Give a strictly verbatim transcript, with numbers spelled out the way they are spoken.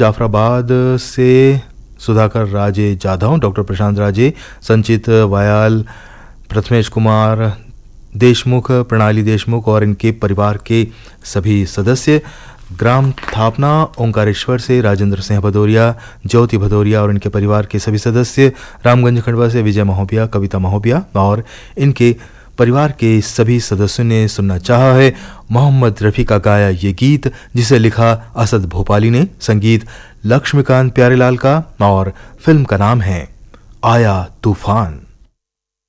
जाफराबाद से सुधाकर राजे जाधव, डॉक्टर प्रशांत राजे, संचित वायाल, प्रथमेश कुमार देशमुख, प्रणाली देशमुख और इनके परिवार के सभी सदस्य, ग्राम थापना ओंकारेश्वर से राजेंद्र सिंह भदौरिया, ज्योति भदौरिया और इनके परिवार के सभी सदस्य, रामगंज खंडवा से विजय महोबिया, कविता महोबिया और इनके परिवार के सभी सदस्यों ने सुनना चाहा है मोहम्मद रफ़ी का गाया ये गीत, जिसे लिखा असद भोपाली ने, संगीत लक्ष्मीकांत प्यारेलाल का और फिल्म का नाम है आया तूफान।